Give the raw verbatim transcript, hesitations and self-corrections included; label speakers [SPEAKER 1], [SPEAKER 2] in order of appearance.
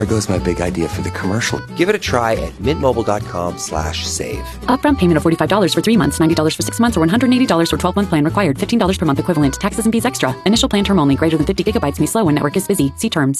[SPEAKER 1] There goes my big idea for the commercial. Give it a try at mintmobile.com slash save.
[SPEAKER 2] Upfront payment of forty-five dollars for three months, ninety dollars for six months, or one hundred eighty dollars for twelve-month plan required. fifteen dollars per month equivalent. Taxes and fees extra. Initial plan term only. Greater than fifty gigabytes may slow when network is busy. See terms.